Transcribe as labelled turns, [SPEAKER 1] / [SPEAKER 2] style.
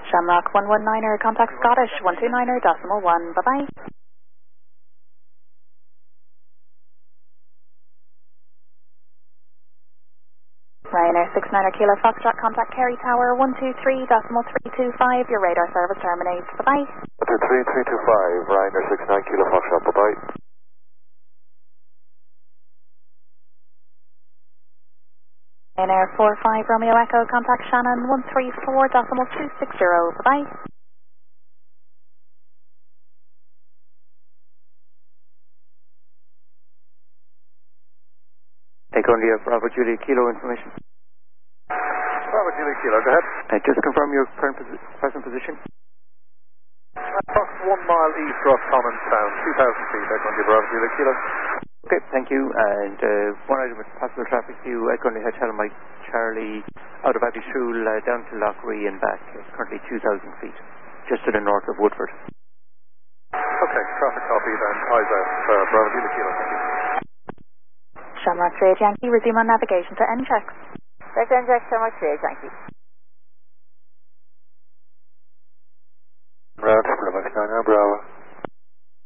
[SPEAKER 1] Shamrock 119er, contact Scottish 129er, decimal 1. Bye-bye. Ryanair 69er Kilo Foxtrot, contact Kerry Tower 123.325. Your radar service terminates. Bye-bye.
[SPEAKER 2] 123.325, Ryanair 69 Kilo Foxtrot, bye-bye.
[SPEAKER 1] Ryanair 45 Romeo Echo, contact Shannon 134.260. Bye-bye.
[SPEAKER 3] Echo India, Bravo Julia Kilo information.
[SPEAKER 2] Bravo Julia Kilo, go ahead.
[SPEAKER 3] Just confirm your present position.
[SPEAKER 2] Approx 1 mile east of Common Sound, 2,000 feet, Echo India, Bravo Julia Kilo.
[SPEAKER 3] Okay, thank you. And one item with possible traffic view, Echo India Hotel Mike Charlie out of Abbeyshule down to Lochray and back, currently 2,000 feet, just to the north of Woodford.
[SPEAKER 2] Okay, traffic copy then, eyes out, Bravo Julia Kilo, thank you.
[SPEAKER 1] Shamrock 3 Yankee, resume on navigation to NCheck.
[SPEAKER 4] Right, NCheck, Shamrock 3 Yankee.